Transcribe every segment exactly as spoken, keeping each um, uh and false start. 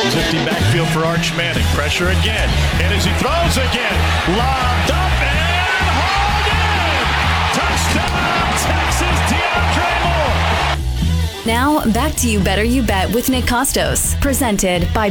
Empty backfield for Arch Manning. Pressure again. And as he throws again, lobbed up and hauled in. Touchdown, Texas, DeAndre Moore. Now, back to You Better You Bet with Nick Costos, presented by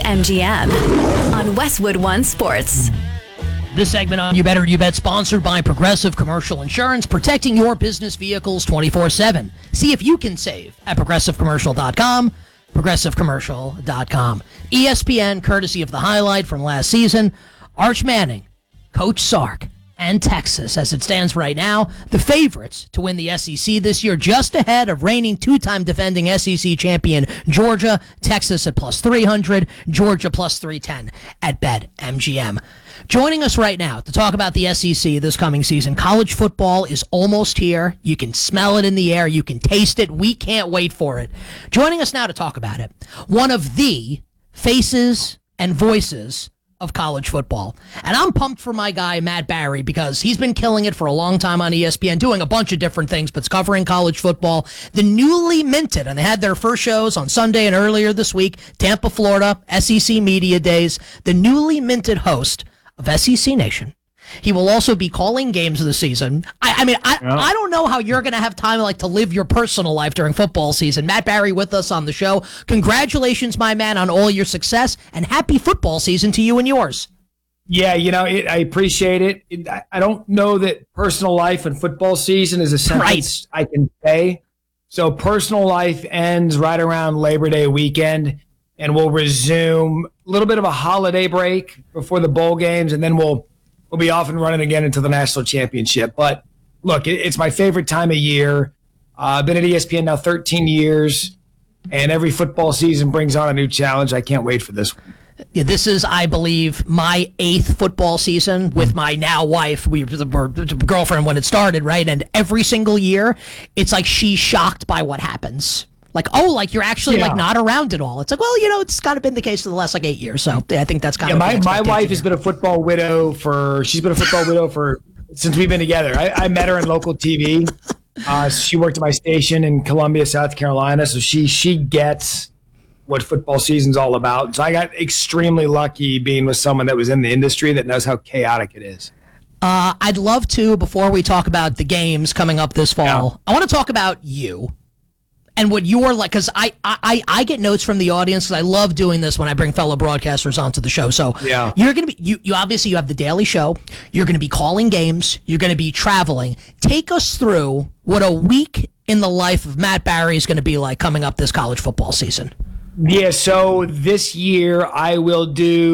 BetMGM on Westwood One Sports. This segment on You Better You Bet, sponsored by Progressive Commercial Insurance, protecting your business vehicles twenty-four seven. See if you can save at progressive commercial dot com. progressive commercial dot com. E S P N, courtesy of the highlight from last season, Arch Manning, Coach Sark, and Texas, as it stands right now, the favorites to win the S E C this year, just ahead of reigning two-time defending S E C champion Georgia. Texas at plus three hundred, Georgia plus three ten at BetMGM. Joining us right now to talk about the S E C this coming season, college football is almost here. You can smell it in the air. You can taste it. We can't wait for it. Joining us now to talk about it, one of the faces and voices of college football. And I'm pumped for my guy, Matt Barrie, because he's been killing it for a long time on E S P N, doing a bunch of different things, but covering college football. The newly minted, and they had their first shows on Sunday and earlier this week, Tampa, Florida, S E C Media Days, the newly minted host of S E C Nation. He will also be calling games of the season. I, I mean, I, yeah. I don't know how you're going to have time like to live your personal life during football season. Matt Barrie with us on the show. Congratulations, my man, on all your success, and happy football season to you and yours. Yeah, you know, it, I appreciate it. it. I don't know that personal life and football season is a sentence right. I can say. So personal life ends right around Labor Day weekend, and we'll resume a little bit of a holiday break before the bowl games, and then we'll we'll be off and running again until the national championship. But look, it, it's my favorite time of year. Uh, I've been at E S P N now thirteen years, and every football season brings on a new challenge. I can't wait for this one. Yeah, this is, I believe, my eighth football season with my now wife. We were girlfriend when it started, right? And every single year, it's like she's shocked by what happens. Like, oh, like you're actually yeah. like not around at all. It's like, well, you know, it's kind of been the case for the last like eight years. So yeah, I think that's kind yeah, of my my wife has been a football widow for. She's been a football widow for since we've been together. I, I met her in local T V. Uh, she worked at my station in Columbia, South Carolina. So she she gets what football season's all about. So I got extremely lucky being with someone that was in the industry that knows how chaotic it is. Uh, I'd love to, before we talk about the games coming up this fall, yeah. I want to talk about you. And what you're like, because I, I I get notes from the audience, because I love doing this when I bring fellow broadcasters onto the show. So yeah. you're going to be, you, you obviously you have the Daily Show. You're going to be calling games. You're going to be traveling. Take us through what a week in the life of Matt Barrie is going to be like coming up this college football season. Yeah, so this year I will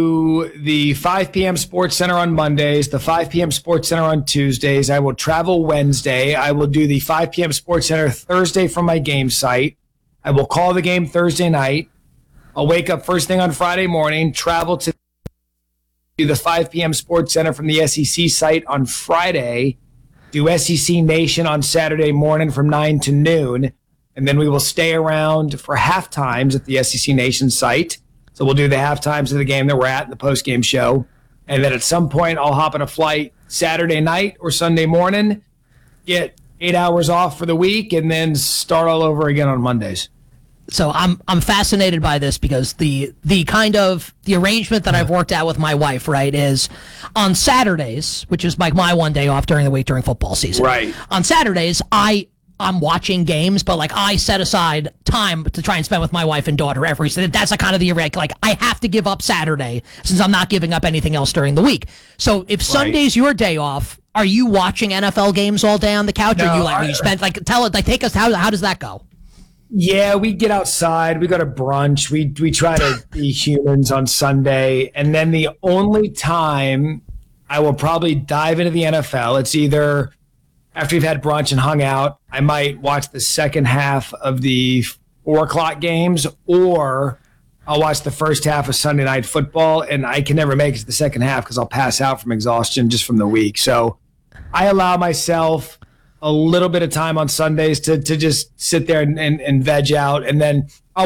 do the five p.m. Sports Center on Mondays, the five p.m. Sports Center on Tuesdays. I will travel Wednesday. I will do the five p.m. Sports Center Thursday from my game site. I will call the game Thursday night. I'll wake up first thing on Friday morning, travel to the five p.m. Sports Center from the S E C site on Friday, do S E C Nation on Saturday morning from nine to noon. And then we will stay around for half times at the S E C Nation site. So we'll do the half times of the game that we're at in the post-game show. And then at some point, I'll hop on a flight Saturday night or Sunday morning, get eight hours off for the week, and then start all over again on Mondays. So I'm I'm fascinated by this because the the kind of the arrangement that I've worked out with my wife, right, is on Saturdays, which is like my one day off during the week during football season. Right. On Saturdays, I I'm watching games, but like I set aside time to try and spend with my wife and daughter every. So that's a kind of the like I have to give up Saturday since I'm not giving up anything else during the week. So if Sunday's your day off, are you watching N F L games all day on the couch, no, or you like I, you spend like tell it like take us how how does that go? Yeah, we get outside, we go to brunch, we we try to be humans on Sunday, and then the only time I will probably dive into the N F L, it's either after we've had brunch and hung out, I might watch the second half of the four o'clock games, or I'll watch the first half of Sunday Night Football, and I can never make it to the second half because I'll pass out from exhaustion just from the week. So I allow myself a little bit of time on Sundays to to just sit there and, and, and veg out, and then